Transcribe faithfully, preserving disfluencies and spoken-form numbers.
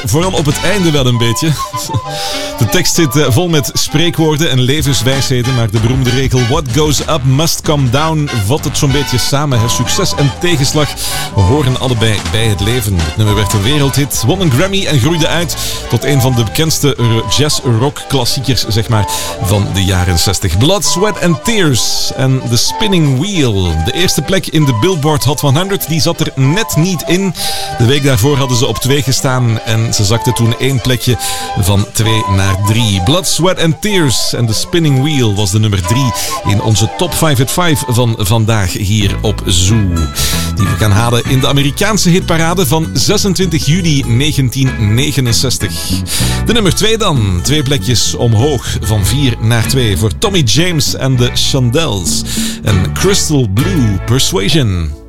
Vooral op het einde wel een beetje. De tekst zit vol met spreekwoorden en levenswijsheden, maar de beroemde regel What goes up must come down vat het zo'n beetje samen. Hè. Succes en tegenslag horen allebei bij het leven. Het nummer werd een wereldhit, won een Grammy en groeide uit tot een van de bekendste jazz-rock-klassiekers, zeg maar, van de jaren zestig. Blood, Sweat and Tears en The Spinning Wheel. De eerste plek in de Billboard Hot honderd, die zat er net niet in. De week daarvoor hadden ze op twee gestaan en ze zakte toen één plekje van twee naar drie. Blood, Sweat and Tears en The Spinning Wheel was de nummer drie in onze Top vijf at vijf van vandaag hier op Zoo. Die we gaan halen in de Amerikaanse hitparade van zesentwintig juli negentien negenenzestig. De nummer twee dan. Twee plekjes omhoog van vier naar twee voor Tommy James en de Shondells. En Crystal Blue Persuasion.